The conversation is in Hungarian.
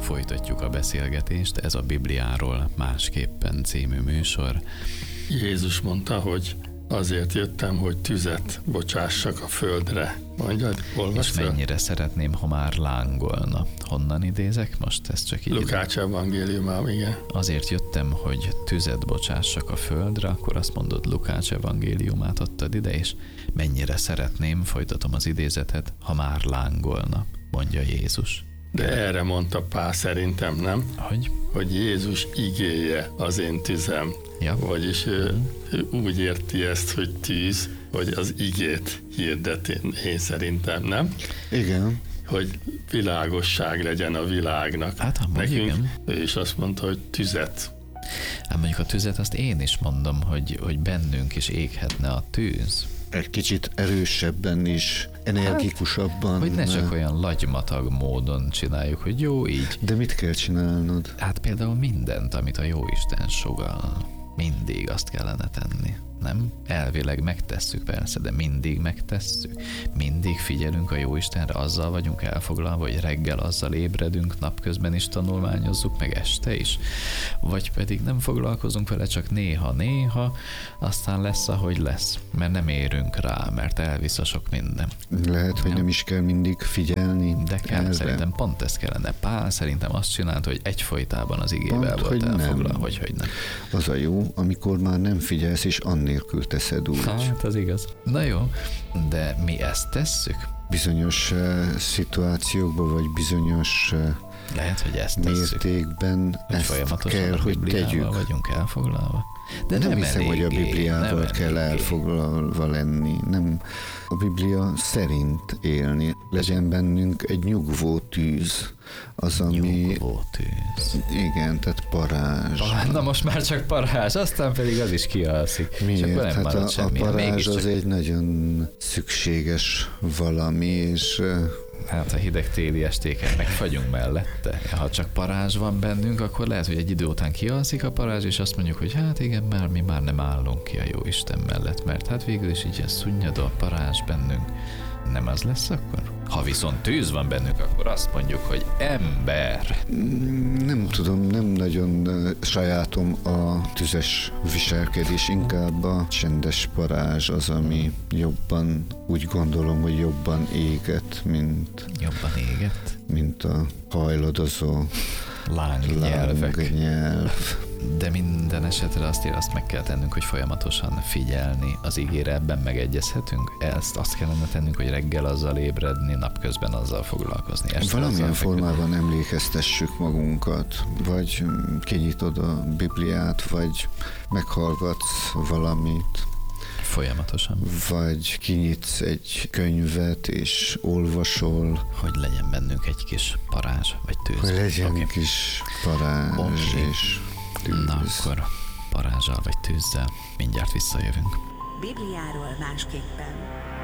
Folytatjuk a beszélgetést, ez a Bibliáról másképpen című műsor. Jézus mondta, hogy azért jöttem, hogy tüzet bocsássak a földre. Mondjad, olvasd. És mennyire szeretném, ha már lángolna. Honnan idézek most? Ez csak így. Lukács evangéliumában, igen. Azért jöttem, hogy tüzet bocsássak a földre, akkor azt mondod, Lukács evangéliumát adtad ide, és mennyire szeretném, folytatom az idézetet, ha már lángolna, mondja Jézus. De erre mondta Pál szerintem, nem? Hogy Jézus igéje az én tüzem. Ja. Vagyis ő úgy érti ezt, hogy tűz, hogy az igét hirdeti, én szerintem, nem? Igen. Hogy világosság legyen a világnak. Hát, nekünk, igen. Ő is azt mondta, hogy tüzet. Hát mondjuk a tüzet azt én is mondom, hogy bennünk is éghetne a tűz. Egy kicsit erősebben is, energikusabban. Hát, hogy ne csak olyan lagymatag módon csináljuk, hogy jó így. De mit kell csinálnod? Hát például mindent, amit a Jóisten sugall, mindig azt kellene tenni. Nem? Elvileg megtesszük persze, de mindig megtesszük. Mindig figyelünk a Jóistenre, azzal vagyunk elfoglalva, hogy reggel azzal ébredünk, napközben is tanulmányozzuk, meg este is. Vagy pedig nem foglalkozunk vele, csak néha-néha, aztán lesz, ahogy lesz. Mert nem érünk rá, mert elvisz a sok minden. Lehet, hogy nem is kell mindig figyelni. De kell, szerintem pont ez kellene. Pál szerintem azt csinálta, hogy egyfolytában az igével volt elfoglalva, hogy nem. Az a jó, amikor már nem figyelsz, és annélkül teszed úgy. Hát, az igaz. Na jó, de mi ezt tesszük? Bizonyos szituációkban, vagy bizonyos lehet, hogy ezt tesszük. Mértékben ezt kell, hogy tegyük. Vagyunk elfoglalva. De nem hiszem, hogy a Bibliával kell elfoglalva lenni. Nem, a Biblia szerint élni. Legyen bennünk egy nyugvó tűz. Az, ami... Nyugvó tűz. Igen, tehát parázs. Na most már csak parázs, aztán pedig az is kialszik. Miért? Hát a parázs az egy nagyon szükséges valami, és... Hát a hideg téli estéken megfagyunk mellette. Ha csak parázs van bennünk, akkor lehet, hogy egy idő után kialszik a parázs, és azt mondjuk, hogy hát igen, mert mi már nem állunk ki a Jóisten mellett, mert hát végül is így szunnyad a parázs bennünk. Nem az lesz akkor? Ha viszont tűz van bennünk, akkor azt mondjuk, hogy ember. Nem tudom, nem nagyon sajátom a tüzes viselkedés, inkább a csendes parázs az, ami jobban, úgy gondolom, hogy jobban éget, mint... Jobban éget? Mint a hajlodozó lángnyelv. De minden esetre azt meg kell tennünk, hogy folyamatosan figyelni az ígére, ebben megegyezhetünk. Ezt azt kellene tennünk, hogy reggel azzal ébredni, napközben azzal foglalkozni. Valamilyen formában emlékeztessük magunkat, vagy kinyitod a Bibliát, vagy meghallgatsz valamit. Folyamatosan. Vagy kinyitsz egy könyvet, és olvasol. Hogy legyen bennünk egy kis parázs, vagy tűz. Hogy legyen kis parázs és tűz. Na akkor parázsal vagy tűzzel mindjárt visszajövünk. Bibliáról másképpen.